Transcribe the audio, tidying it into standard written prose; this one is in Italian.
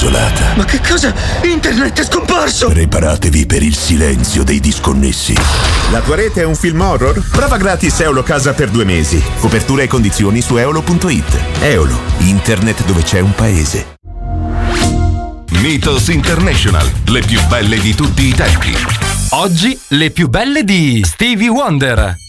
isolata. Ma che cosa? Internet è scomparso! Preparatevi per il silenzio dei disconnessi. La tua rete è un film horror? Prova gratis Eolo Casa per 2 mesi. Copertura e condizioni su eolo.it. Eolo, internet dove c'è un paese. Mythos International, le più belle di tutti i tempi. Oggi le più belle di Stevie Wonder.